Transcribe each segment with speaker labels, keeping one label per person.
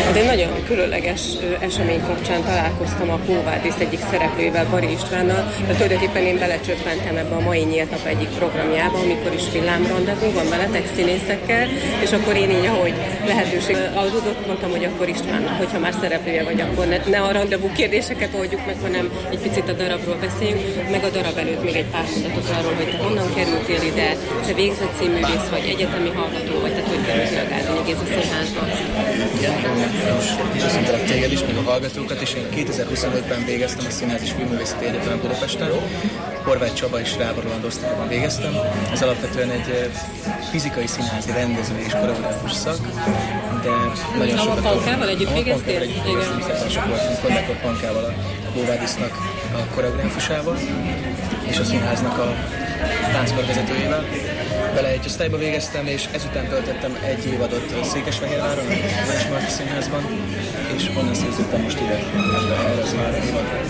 Speaker 1: Hát egy nagyon különleges esemény kapcsán találkoztam a Quo Vadis egyik szereplőjével, Bari Istvánnal, de tulajdonképpen én belecsöppentem ebbe a mai nyílt nap egyik programjába, amikor is villámrandevú van veletek színészekkel, és akkor én így, ahogy lehetőség adódott, mondtam, hogy akkor István, hogyha már szereplője vagy, akkor ne a randevú kérdéseket oldjuk meg, hanem egy picit a darabról beszéljünk, meg a darab előtt még egy pár mondatot arról, hogy te honnan kerültél ide, te végzett színművész vagy, egyetemi hallgató vagy, tehát hogy kerültél a Gárdonyi Géza Színházba.
Speaker 2: Köszöntelek téged is, meg a hallgatókat, és én 2025-ben végeztem a Színház és Filmművészeti Egyetemen Budapesten. Horváth Csaba és Rába Roland osztályban végeztem. Ez alapvetően egy fizikai színházi rendező és koreográfus szak, de nagyon sokat...
Speaker 1: A Pankával együtt végeztél?
Speaker 2: Igen. Sok voltunk Kondakor Pankával, a Quo Vadisnak a koreográfusával, és a színháznak a tánckarvezetőjével. Vele egy osztályba végeztem, és ezután töltöttem egy évadot Székesfehérváron, a Vörösmarty Színházban, és onnan szerződtem most ide, erre az már évadra.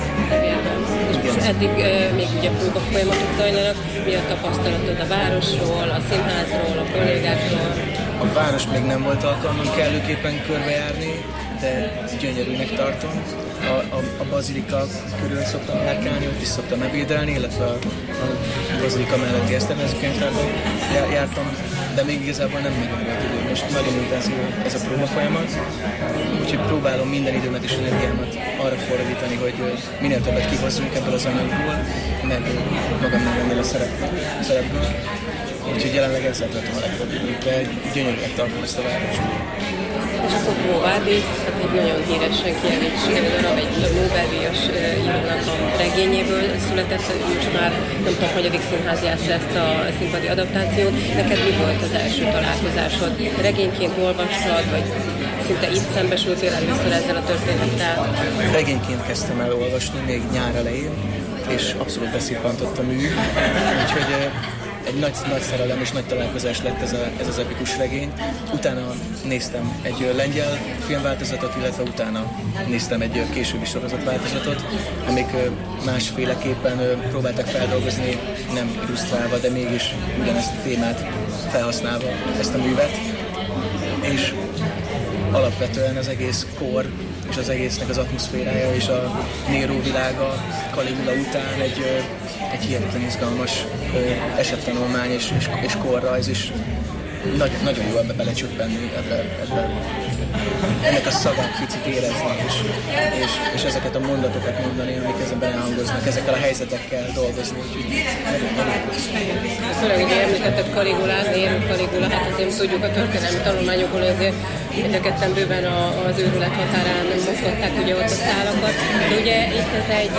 Speaker 1: És eddig még ugye próba folyamatok zajlanak, mi a tapasztalatod a városról, a színházról, a kollégákról?
Speaker 2: A város még nem volt alkalmam kellőképpen körbejárni, de gyönyörűnek tartom. A bazilika körül szoktam járkálni, ott is szoktam ebédelni, illetve a bazilika melletti Eszterházy könyvtárban jártam, de még igazából nem nagyon volt idő. Most nagyon intenzív ez a próba folyamat, úgyhogy próbálom minden időmet és energiámat arra fordítani, hogy minél többet kihozzunk ebből az anyagból, meg magamnak ennél a szerepből. Úgyhogy jelenleg ezzel töltöm a legtöbb időt, de gyönyörűnek tartom ezt a várost.
Speaker 1: És akkor Quo Vadis, hát egy nagyon híresen kijelölt darab, egy Nobel-díjas írónak a regényéből született, most már nem tudom, hanyadik színház játsza ezt a színpadi adaptációt. Neked mi volt az első találkozásod? Regényként olvastad, vagy szinte itt szembesültél először ezzel a történettel?
Speaker 2: Regényként kezdtem el olvasni még nyár elején, és abszolút beszippantott a mű, úgyhogy egy nagy szerelem és nagy találkozás lett ez az epikus regény. Utána néztem egy lengyel filmváltozatot, illetve utána néztem egy későbbi sorozatváltozatot, amik másféleképpen próbáltak feldolgozni, nem illusztrálva, de mégis ugyanezt a témát felhasználva ezt a művet. És alapvetően az egész kor és az egésznek az atmoszférája és a Nero világa Caligula után egy hihetetlen izgalmas esettanulmány és korrajz, és nagyon jó ebbe belecsöppenni, ennek a szagát picit érezni, és ezeket a mondatokat mondani, amik ezen elhangoznak, ezekkel a helyzetekkel dolgozni, úgyhogy
Speaker 1: főleg ugye említetted Caligulát, Nero Caligula, hát azért tudjuk a történelmi tanulmányokból, azért mind a ketten bőven az őrület határán mozgatták ugye ott a szálakat, de ugye itt ez egy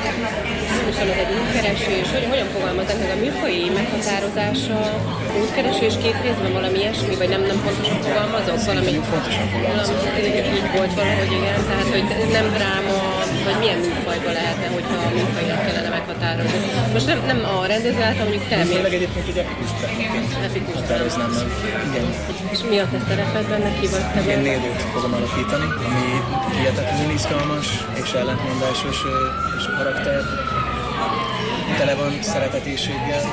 Speaker 1: útkeresés, hogyan fogalmaznak meg a műfaji meghatározása, útkeresés két részben valami ilyesmi, vagy nem pontosan fogalmazok? Valami
Speaker 2: fontosan fogalmazok.
Speaker 1: Így volt valahogy, igen, tehát hogy nem dráma, vagy milyen műfajba lehetne, hogyha a műfajilag kellene meghatározni. Most nem a rendező által mondjuk te mi?
Speaker 2: Főleg egyébként egy epikus drámaként határoznám meg. Igen.
Speaker 1: És mi a te szereped benne, ki vagy te?
Speaker 2: Én Nélőt fogom alakítani, ami hihetetlenül izgalmas és ellentmondásos és a karakter. Tele van szeretetéséggel,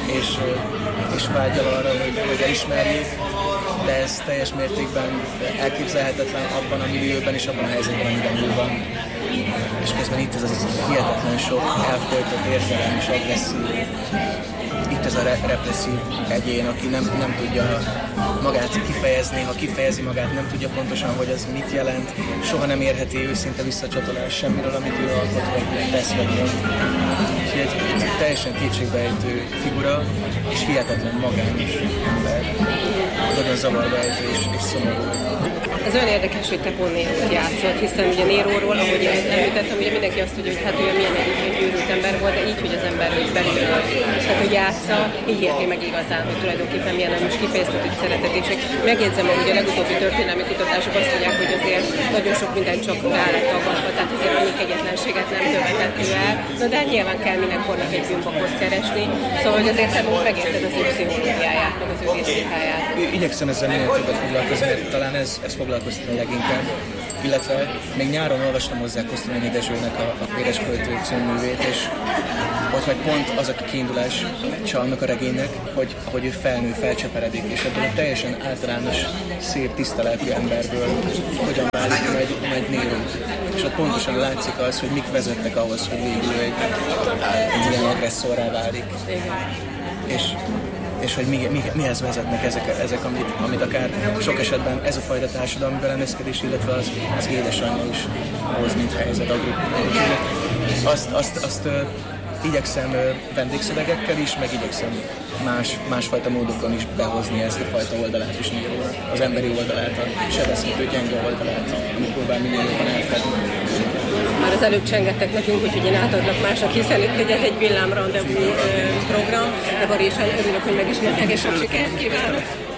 Speaker 2: és vágyal arra, hogy elismerjék, de ez teljes mértékben elképzelhetetlen abban a millióban és abban a helyzetben, amiben ő van. És közben itt ez az hihetetlen sok elfolytott érzelem és agresszív. Itt ez a represszív egyén, aki nem tudja magát kifejezni, ha kifejezi magát, nem tudja pontosan, hogy ez mit jelent, soha nem érheti őszinte visszacsatolás semmiről, amit ő alkot, vagy tesz, vagy mond. Egy teljesen kétségbeejtő figura, és hihetetlen magányos ember. Nagyon zavarba ejtő és szomorú.
Speaker 1: Ez olyan érdekes, hogy te pont Nérót játszott, hiszen ugye Néróról, ahogy én említettem, ugye mindenki azt tudja, hogy hát ő milyen egy őrült ember volt, de így, hogy az ember hogy belülről, tehát hogy játsza, így érti meg igazán, hogy tulajdonképpen milyen most kifejeztetett szeretetések. Megjegyzem, hogy a legutóbbi történelmi kutatások azt mondják, hogy azért nagyon sok minden csak rá lett tagadva, tehát azért annyi kegyetlenséget nem követett ő el, de nyilván kell mindenkornak egy bűnbakot keresni, szóval hogy azért te megérted az ő pszichológiáját, meg az ő észtékáját.
Speaker 2: Igyekszem ezzel minél többet foglalkozni, mert talán ez foglalkoztatni leginkább. Illetve még nyáron olvastam hozzá Kosztolányi Dezsőnek a Péres költő című művét, és ott meg pont az a kiindulás annak a regénynek, hogy ő felnő, felcseperedik, és ebből a teljes teljesen általános, szép, tiszta lelkű emberből hogyan válik egy Nero. És ott pontosan látszik az, hogy mik vezettek ahhoz, hogy végül egy ilyen agresszorrá válik. És hogy mihez vezetnek ezek amit akár sok esetben ez a fajta társadalmi berendezkedés, illetve az édesanyja is hoz, mint helyzet Agrippának. Azt igyekszem vendégszövegekkel is, meg igyekszem másfajta módokon is behozni ezt a fajta oldalát is Nérónak, az emberi oldalát, a sebezhető, gyenge oldalát, amit próbál minél jobban elfedni.
Speaker 1: Már az előbb csengettek nekünk, úgyhogy én átadlak mások, hiszen itt ez egy villámrandevú program, de Bari is örülök, hogy megismertek, és sok sikert kívánok!